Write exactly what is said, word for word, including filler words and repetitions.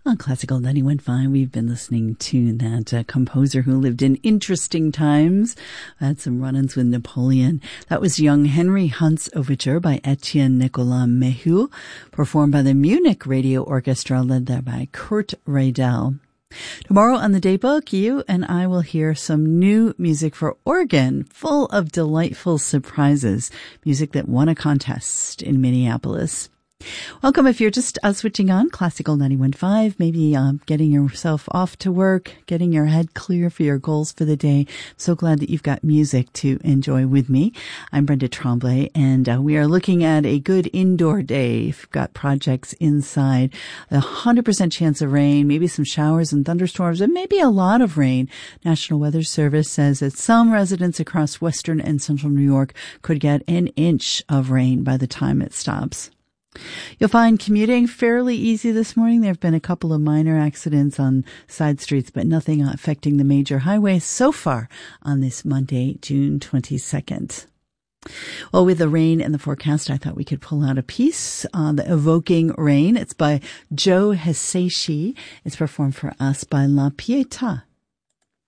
On Classical ninety-one point five, we've been listening to that uh, composer who lived in interesting times. I had some run-ins with Napoleon. That was Young Henry Hunt's Overture by Etienne Nicolas Méhul, performed by the Munich Radio Orchestra, led there by Kurt Reidel. Tomorrow on the Daybook, you and I will hear some new music for organ, full of delightful surprises, music that won a contest in Minneapolis. Welcome if you're just uh, switching on Classical ninety-one point five, maybe uh, getting yourself off to work, getting your head clear for your goals for the day. So glad that you've got music to enjoy with me. I'm Brenda Tremblay, and uh, we are looking at a good indoor day. If you've got projects inside, a one hundred percent chance of rain, maybe some showers and thunderstorms, and maybe a lot of rain. National Weather Service says that some residents across western and central New York could get an inch of rain by the time it stops. You'll find commuting fairly easy this morning. There have been a couple of minor accidents on side streets, but nothing affecting the major highways so far on this Monday, June twenty-second. Well, with the rain and the forecast, I thought we could pull out a piece on the Evoking Rain. It's by Joe Hisaishi. It's performed for us by La Pietà